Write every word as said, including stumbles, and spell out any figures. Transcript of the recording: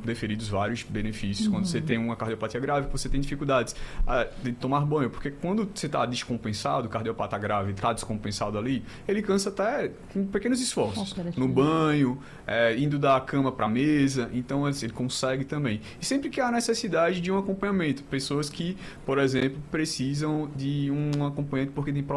deferidos vários benefícios uhum. quando você tem uma cardiopatia grave, você tem dificuldades ah, de tomar banho, porque quando você está descompensado, o cardiopata grave está descompensado ali, ele cansa até com pequenos esforços, no banho, é, indo da cama para a mesa, então assim, ele consegue também. E sempre que há necessidade de um acompanhamento, pessoas que, por exemplo, precisam de um acompanhamento porque tem